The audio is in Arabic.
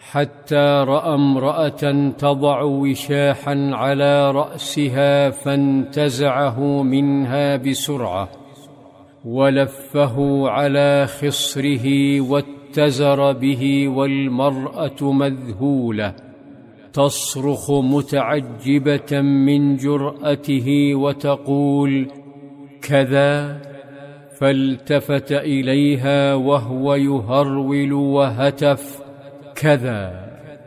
حتى رأى امرأة تضع وشاحا على رأسها فانتزعه منها بسرعة ولفه على خصره واتزر به، والمرأة مذهولة تصرخ متعجبة من جرأته وتقول: كذا؟ فالتفت إليها وهو يهرول وهتف: كذا.